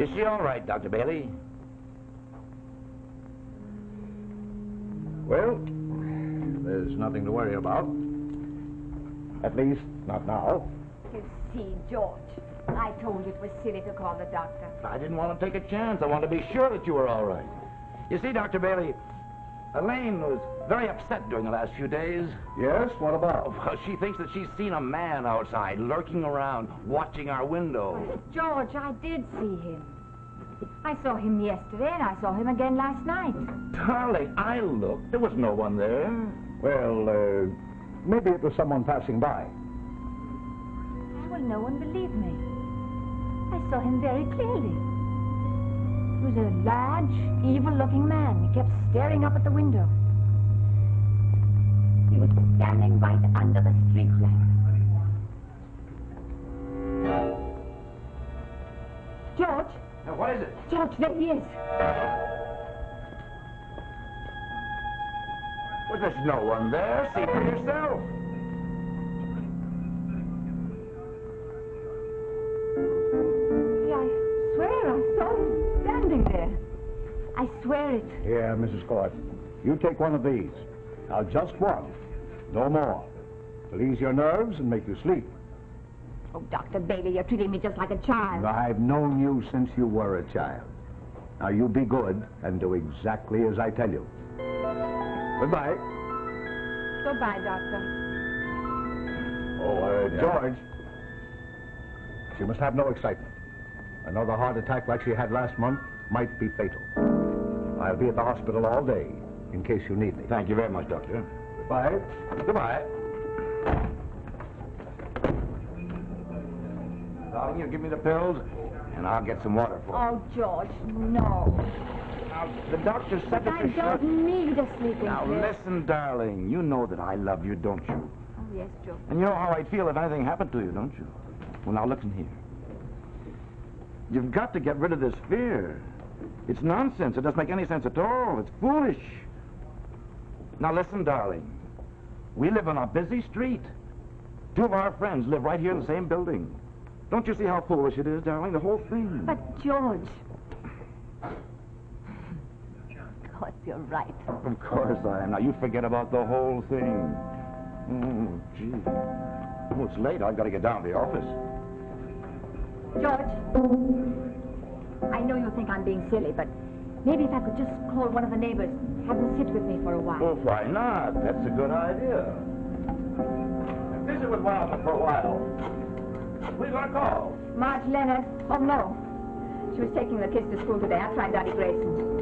Is she all right, Dr. Bailey? Well, there's nothing to worry about. At least, not now. You see, George, I told you it was silly to call the doctor. I didn't want to take a chance. I wanted to be sure that you were all right. You see, Dr. Bailey, Elaine was very upset during the last few days. Yes, what about? Well, she thinks that she's seen a man outside lurking around, watching our window. George, I did see him. I saw him yesterday, and I saw him again last night. Darling, I looked. There was no one there. Well, maybe it was someone passing by. Well, no one believed me. I saw him very clearly. He was a large, evil-looking man. He kept staring up at the window. He was standing right under the street lamp. George! Now, what is it? George, there he is. Well, there's no one there. See for yourself. I swear I saw him standing there. I swear it. Here, Mrs. Court. You take one of these. Now, just one. No more. It'll ease your nerves and make you sleep. Oh, Dr. Bailey, you're treating me just like a child. I've known you since you were a child. Now, you be good and do exactly as I tell you. Goodbye. Goodbye, Doctor. Oh, George. She must have no excitement. Another heart attack like she had last month might be fatal. I'll be at the hospital all day in case you need me. Thank you very much, Doctor. Goodbye. Goodbye. Darling, you give me the pills, and I'll get some water for you. Oh, George, no. Now, the doctor said But that I you don't should... need a sleeping Now, pill. listen, darling. You know that I love you, don't you? Oh, yes, George. And you know how I'd feel if anything happened to you, don't you? Well, now, listen here. You've got to get rid of this fear. It's nonsense. It doesn't make any sense at all. It's foolish. Now, listen, darling. We live on a busy street. Two of our friends live right here in the same building. Don't you see how foolish it is, darling? The whole thing. But, George... Of course, you're right. Of course I am. Now, you forget about the whole thing. Oh, gee. Oh, it's late. I've got to get down to the office. George, I know you think I'm being silly, but maybe if I could just call one of the neighbors, have them sit with me for a while. Well, why not? That's a good idea. Visit with one of them for a while. Who are you going to call? Marge Leonard. Oh, no. She was taking the kids to school today. I tried Dottie Grayson.